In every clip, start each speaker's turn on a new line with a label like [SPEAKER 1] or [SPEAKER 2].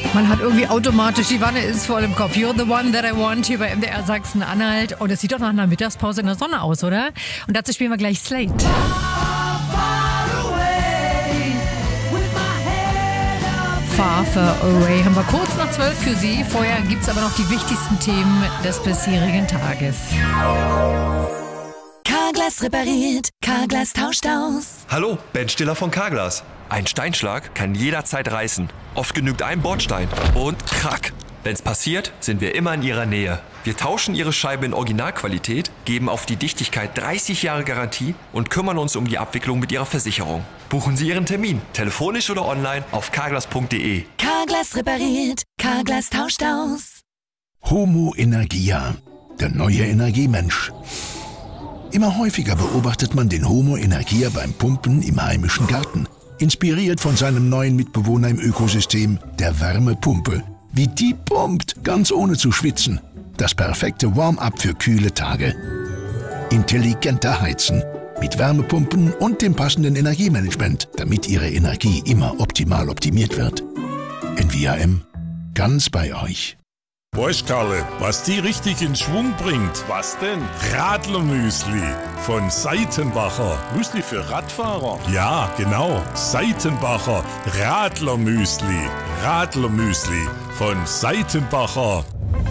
[SPEAKER 1] Man hat irgendwie automatisch, die Wanne ist voll im Kopf. You're the one that I want hier bei MDR Sachsen-Anhalt. Und es sieht doch nach einer Mittagspause in der Sonne aus, oder? Und dazu spielen wir gleich Slate. Far, far away haben wir kurz nach 12 für Sie. Vorher gibt es aber noch die wichtigsten Themen des bisherigen Tages.
[SPEAKER 2] Carglass repariert, Carglass tauscht aus.
[SPEAKER 3] Hallo, Ben Stiller von Carglass. Ein Steinschlag kann jederzeit reißen. Oft genügt ein Bordstein und krack. Wenn's passiert, sind wir immer in Ihrer Nähe. Wir tauschen Ihre Scheibe in Originalqualität, geben auf die Dichtigkeit 30 Jahre Garantie und kümmern uns um die Abwicklung mit Ihrer Versicherung. Buchen Sie Ihren Termin, telefonisch oder online auf carglass.de.
[SPEAKER 2] Carglass repariert, Carglass tauscht aus.
[SPEAKER 4] Homo Energia, der neue Energiemensch. Immer häufiger beobachtet man den Homo Energia beim Pumpen im heimischen Garten. Inspiriert von seinem neuen Mitbewohner im Ökosystem, der Wärmepumpe. Wie die pumpt, ganz ohne zu schwitzen. Das perfekte Warm-up für kühle Tage. Intelligenter Heizen. Mit Wärmepumpen und dem passenden Energiemanagement, damit Ihre Energie immer optimal optimiert wird. NVAM, ganz bei euch.
[SPEAKER 5] Weißt Karle, was die richtig in Schwung bringt? Was denn? Radlermüsli von Seitenbacher. Müsli für Radfahrer? Ja, genau. Seitenbacher Radlermüsli. Radlermüsli von Seitenbacher.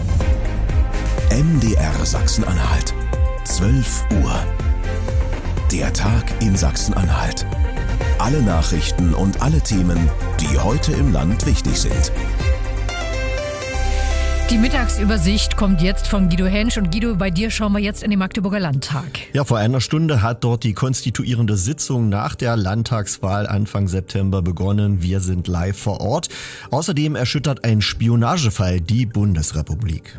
[SPEAKER 6] MDR Sachsen-Anhalt. 12 Uhr. Der Tag in Sachsen-Anhalt. Alle Nachrichten und alle Themen, die heute im Land wichtig sind.
[SPEAKER 1] Die Mittagsübersicht kommt jetzt von Guido Hensch. Und Guido, bei dir schauen wir jetzt in den Magdeburger Landtag.
[SPEAKER 7] Ja, vor einer Stunde hat dort die konstituierende Sitzung nach der Landtagswahl Anfang September begonnen. Wir sind live vor Ort. Außerdem erschüttert ein Spionagefall die Bundesrepublik.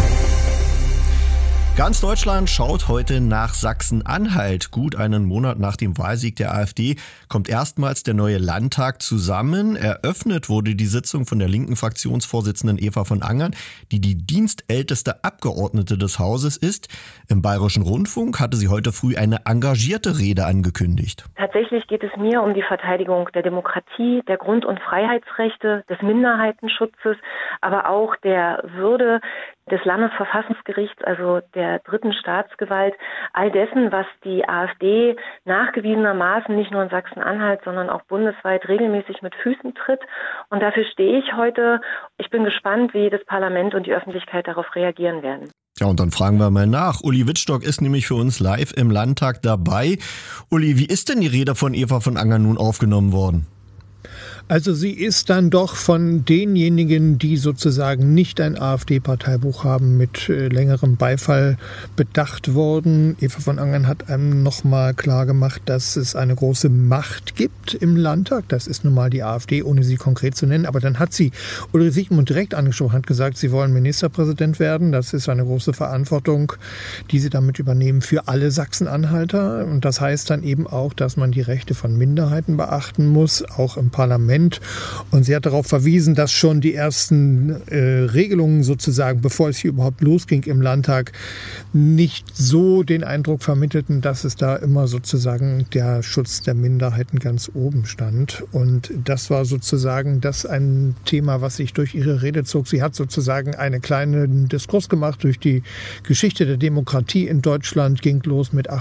[SPEAKER 7] Ganz Deutschland schaut heute nach Sachsen-Anhalt. Gut einen Monat nach dem Wahlsieg der AfD kommt erstmals der neue Landtag zusammen. Eröffnet wurde die Sitzung von der linken Fraktionsvorsitzenden Eva von Angern, die die dienstälteste Abgeordnete des Hauses ist. Im Bayerischen Rundfunk hatte sie heute früh eine engagierte Rede angekündigt.
[SPEAKER 8] Tatsächlich geht es mir um die Verteidigung der Demokratie, der Grund- und Freiheitsrechte, des Minderheitenschutzes, aber auch der Würde des Landesverfassungsgerichts, also der dritten Staatsgewalt, all dessen, was die AfD nachgewiesenermaßen nicht nur in Sachsen-Anhalt, sondern auch bundesweit regelmäßig mit Füßen tritt. Und dafür stehe ich heute. Ich bin gespannt, wie das Parlament und die Öffentlichkeit darauf reagieren werden.
[SPEAKER 7] Ja, und dann fragen wir mal nach. Uli Wittstock ist nämlich für uns live im Landtag dabei. Uli, wie ist denn die Rede von Eva von Angern nun aufgenommen worden?
[SPEAKER 9] Also sie ist dann doch von denjenigen, die sozusagen nicht ein AfD-Parteibuch haben, mit längerem Beifall bedacht worden. Eva von Angern hat einem nochmal klar gemacht, dass es eine große Macht gibt im Landtag. Das ist nun mal die AfD, ohne sie konkret zu nennen. Aber dann hat sie Ulrich Siegmund direkt angesprochen, hat gesagt, sie wollen Ministerpräsident werden. Das ist eine große Verantwortung, die sie damit übernehmen für alle Sachsen-Anhalter. Und das heißt dann eben auch, dass man die Rechte von Minderheiten beachten muss, auch im Parlament. Und sie hat darauf verwiesen, dass schon die ersten Regelungen sozusagen, bevor es hier überhaupt losging im Landtag, nicht so den Eindruck vermittelten, dass es da immer sozusagen der Schutz der Minderheiten ganz oben stand. Und das war sozusagen das ein Thema, was sich durch ihre Rede zog. Sie hat sozusagen einen kleinen Diskurs gemacht durch die Geschichte der Demokratie in Deutschland, ging los mit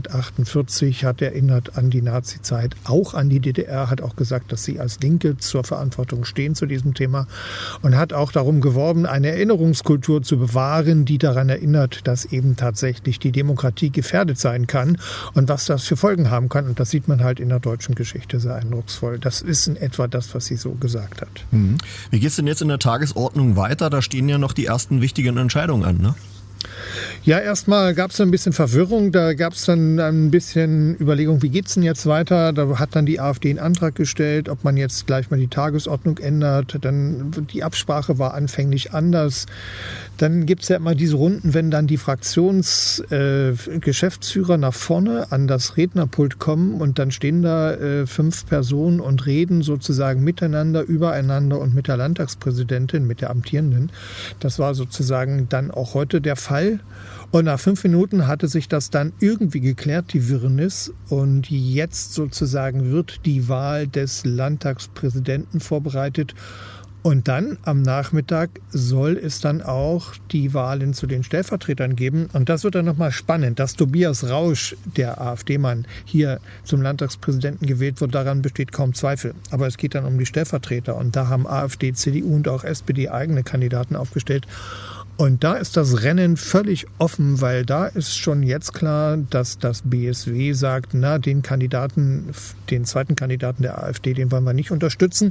[SPEAKER 9] 1848, hat erinnert an die Nazizeit, auch an die DDR, hat auch gesagt, dass sie als Linke zur Verantwortung stehen zu diesem Thema und hat auch darum geworben, eine Erinnerungskultur zu bewahren, die daran erinnert, dass eben tatsächlich die Demokratie gefährdet sein kann und was das für Folgen haben kann. Und das sieht man halt in der deutschen Geschichte sehr eindrucksvoll. Das ist in etwa das, was sie so gesagt hat.
[SPEAKER 7] Wie geht es denn jetzt in der Tagesordnung weiter? Da stehen ja noch die ersten wichtigen Entscheidungen an, ne?
[SPEAKER 9] Ja, erstmal gab es ein bisschen Verwirrung, da gab es dann ein bisschen Überlegung, wie geht's denn jetzt weiter? Da hat dann die AfD einen Antrag gestellt, ob man jetzt gleich mal die Tagesordnung ändert. Dann die Absprache war anfänglich anders. Dann gibt's ja immer diese Runden, wenn dann die Fraktionsgeschäftsführer nach vorne an das Rednerpult kommen und dann stehen da 5 Personen und reden sozusagen miteinander, übereinander und mit der Landtagspräsidentin, mit der Amtierenden. Das war sozusagen dann auch heute der Fall. Und nach 5 Minuten hatte sich das dann irgendwie geklärt, die Wirrnis. Und jetzt sozusagen wird die Wahl des Landtagspräsidenten vorbereitet. Und dann am Nachmittag soll es dann auch die Wahlen zu den Stellvertretern geben. Und das wird dann nochmal spannend. Dass Tobias Rausch, der AfD-Mann, hier zum Landtagspräsidenten gewählt wird, daran besteht kaum Zweifel. Aber es geht dann um die Stellvertreter. Und da haben AfD, CDU und auch SPD eigene Kandidaten aufgestellt. Und da ist das Rennen völlig offen, weil da ist schon jetzt klar, dass das BSW sagt, den zweiten Kandidaten der AfD, den wollen wir nicht unterstützen.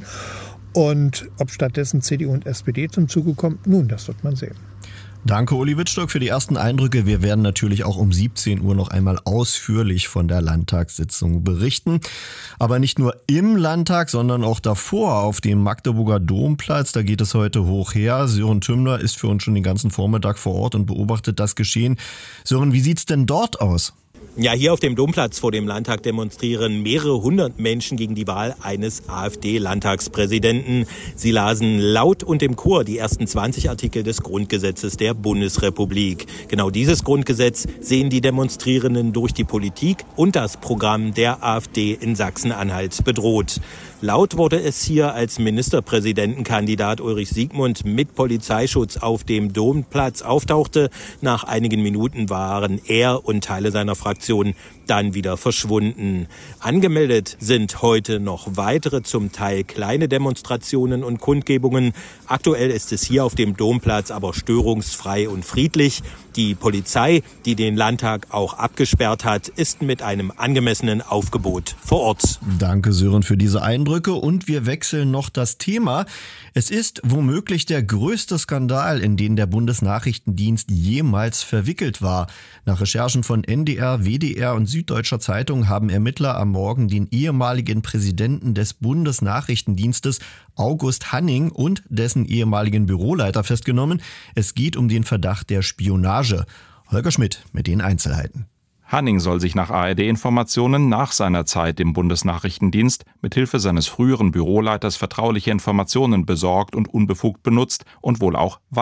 [SPEAKER 9] Und ob stattdessen CDU und SPD zum Zuge kommen, nun, das wird man sehen.
[SPEAKER 7] Danke, Uli Wittstock, für die ersten Eindrücke. Wir werden natürlich auch um 17 Uhr noch einmal ausführlich von der Landtagssitzung berichten. Aber nicht nur im Landtag, sondern auch davor auf dem Magdeburger Domplatz. Da geht es heute hoch her. Sören Tümmler ist für uns schon den ganzen Vormittag vor Ort und beobachtet das Geschehen. Sören, wie sieht's denn dort aus?
[SPEAKER 10] Ja, hier auf dem Domplatz vor dem Landtag demonstrieren mehrere hundert Menschen gegen die Wahl eines AfD-Landtagspräsidenten. Sie lasen laut und im Chor die ersten 20 Artikel des Grundgesetzes der Bundesrepublik. Genau dieses Grundgesetz sehen die Demonstrierenden durch die Politik und das Programm der AfD in Sachsen-Anhalt bedroht. Laut wurde es hier, als Ministerpräsidentenkandidat Ulrich Siegmund mit Polizeischutz auf dem Domplatz auftauchte. Nach einigen Minuten waren er und Teile seiner Fraktion dann wieder verschwunden. Angemeldet sind heute noch weitere, zum Teil kleine Demonstrationen und Kundgebungen. Aktuell ist es hier auf dem Domplatz aber störungsfrei und friedlich. Die Polizei, die den Landtag auch abgesperrt hat, ist mit einem angemessenen Aufgebot vor Ort.
[SPEAKER 7] Danke, Sören, für diese Eindrücke. Und wir wechseln noch das Thema. Es ist womöglich der größte Skandal, in den der Bundesnachrichtendienst jemals verwickelt war. Nach Recherchen von NDR, WDR und Süddeutscher Zeitung haben Ermittler am Morgen den ehemaligen Präsidenten des Bundesnachrichtendienstes August Hanning und dessen ehemaligen Büroleiter festgenommen. Es geht um den Verdacht der Spionage. Holger Schmidt mit den Einzelheiten.
[SPEAKER 11] Hanning soll sich nach ARD-Informationen nach seiner Zeit im Bundesnachrichtendienst mithilfe seines früheren Büroleiters vertrauliche Informationen besorgt und unbefugt benutzt und wohl auch